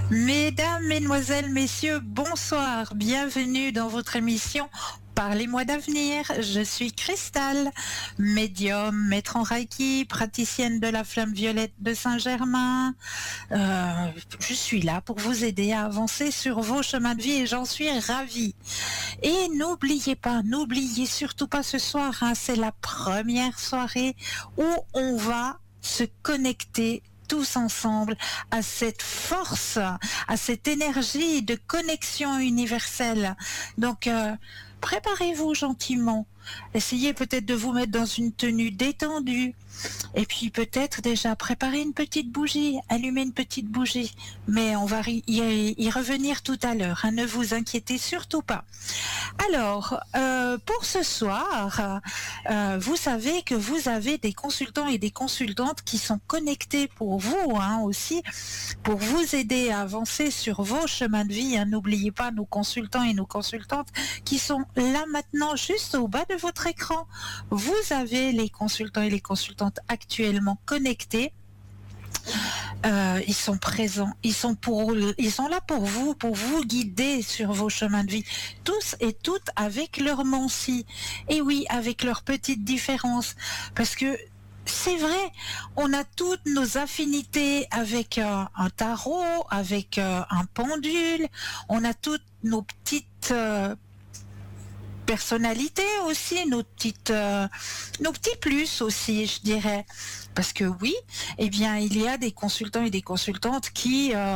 Mesdames, Mesdemoiselles, Messieurs, bonsoir. Bienvenue dans votre émission Parlez-moi d'avenir. Je suis Cristal, médium, maître en Reiki, praticienne de la flamme violette de Saint-Germain. Je suis là pour vous aider à avancer sur vos chemins de vie et j'en suis ravie. Et n'oubliez surtout pas ce soir, hein, c'est la première soirée où on va se connecter tous ensemble à cette force, à cette énergie de connexion universelle. Donc, préparez-vous gentiment. Essayez peut-être de vous mettre dans une tenue détendue. Et puis peut-être déjà préparer une petite bougie, allumer une petite bougie. Mais on va y revenir tout à l'heure, hein, ne vous inquiétez surtout pas. Alors, pour ce soir, vous savez que vous avez des consultants et des consultantes qui sont connectés pour vous, hein, aussi, pour vous aider à avancer sur vos chemins de vie. Hein. N'oubliez pas nos consultants et nos consultantes qui sont là maintenant, juste au bas de votre écran. Vous avez les consultants et les consultantes actuellement connectés. Ils sont présents, ils sont là pour vous guider sur vos chemins de vie, tous et toutes avec leur mancie, et oui, avec leurs petites différences, parce que c'est vrai, on a toutes nos affinités avec un tarot, avec un pendule, on a toutes nos petites personnalités aussi, nos petits plus aussi, je dirais. Parce que oui, eh bien, il y a des consultants et des consultantes qui